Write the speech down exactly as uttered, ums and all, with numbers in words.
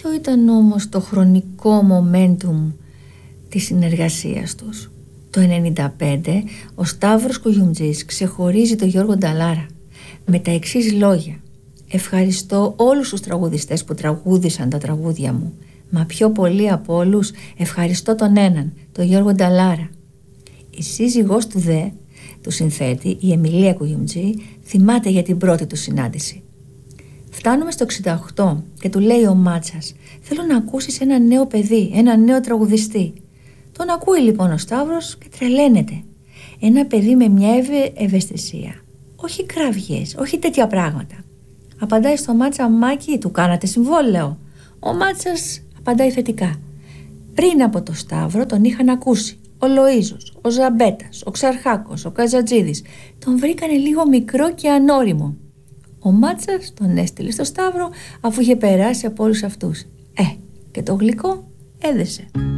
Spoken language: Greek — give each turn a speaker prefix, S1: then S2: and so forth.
S1: Ποιο ήταν όμως το χρονικό momentum της συνεργασίας τους? Το ενενήντα πέντε ο Σταύρος Κουγιουμτζής ξεχωρίζει τον Γιώργο Νταλάρα με τα εξής λόγια: «Ευχαριστώ όλους τους τραγουδιστές που τραγούδισαν τα τραγούδια μου, μα πιο πολύ από όλους ευχαριστώ τον έναν, τον Γιώργο Νταλάρα». Η σύζυγός του δε, του συνθέτη, η Εμιλία Κουγιουμτζή, θυμάται για την πρώτη του συνάντηση. Φτάνουμε στο εξήντα οκτώ και του λέει ο Μάτσας: «Θέλω να ακούσεις ένα νέο παιδί, ένα νέο τραγουδιστή». Τον ακούει λοιπόν ο Σταύρος και τρελαίνεται. Ένα παιδί με μια ευε... ευαισθησία. Όχι κραυγές, όχι τέτοια πράγματα. Απαντάει στο Μάτσα: «Μάκη, του κάνατε συμβόλαιο?» Ο Μάτσας απαντάει θετικά. Πριν από το Σταύρο τον είχαν ακούσει ο Λοΐζος, ο Ζαμπέτας, ο Ξαρχάκος, ο Καζατζίδης. Τον βρήκανε λίγο μικρό και ανώριμο. Ο Μάτσας τον έστειλε στο Σταύρο αφού είχε περάσει από όλους αυτούς. Ε, και το γλυκό έδεσε.